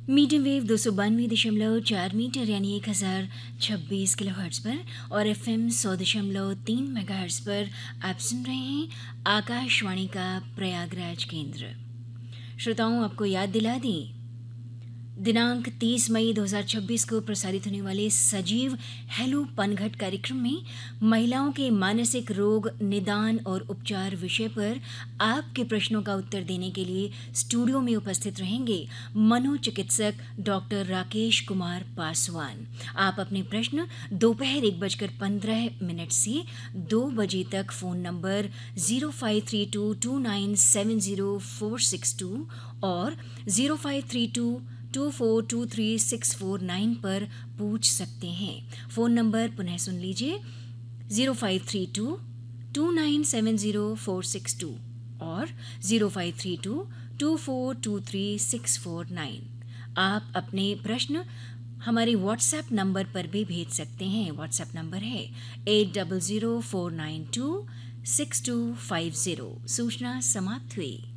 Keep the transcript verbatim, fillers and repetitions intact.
Medium wave दो सौ बानवे दशमलव चार मीटर यानी एक हज़ार छब्बीस किलो हर्ट्ज़ पर और एफ एम सौ दशमलव तीन मेगा हर्ट्ज़ पर आप सुन रहे हैं आकाशवाणी का प्रयागराज केंद्र। श्रोताओं, आपको याद दिला दें, दिनांक तीस मई दो हज़ार छब्बीस को प्रसारित होने वाले सजीव हेलो पनघट कार्यक्रम में महिलाओं के मानसिक रोग निदान और उपचार विषय पर आपके प्रश्नों का उत्तर देने के लिए स्टूडियो में उपस्थित रहेंगे मनोचिकित्सक डॉक्टर राकेश कुमार पासवान। आप अपने प्रश्न दोपहर एक बजकर पंद्रह मिनट से दो बजे तक phone number zero five three to to nine seven zero four six to और zero five three to to four to three six four nine पर पूछ सकते हैं। फ़ोन नंबर पुनः सुन लीजिए, zero five three to to nine seven zero four six to और zero five three to to four to three six four nine. आप अपने प्रश्न हमारे व्हाट्सएप नंबर पर भी भेज सकते हैं। व्हाट्सएप नंबर है eight double zero four nine to six to five zero. सूचना समाप्त हुई।